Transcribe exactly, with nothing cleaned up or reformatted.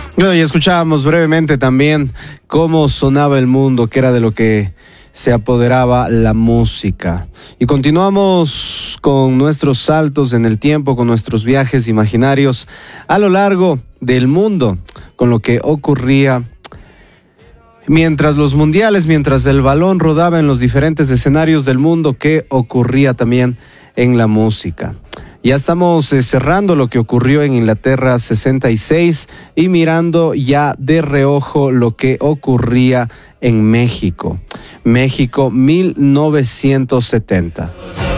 Bueno, y escuchábamos brevemente también cómo sonaba el mundo, que era de lo que se apoderaba la música. Y continuamos con nuestros saltos en el tiempo, con nuestros viajes imaginarios a lo largo del mundo, con lo que ocurría mientras los mundiales, mientras el balón rodaba en los diferentes escenarios del mundo, que ocurría también en la música. Ya estamos eh, cerrando lo que ocurrió en Inglaterra sesenta y seis y mirando ya de reojo lo que ocurría en México. México mil novecientos setenta.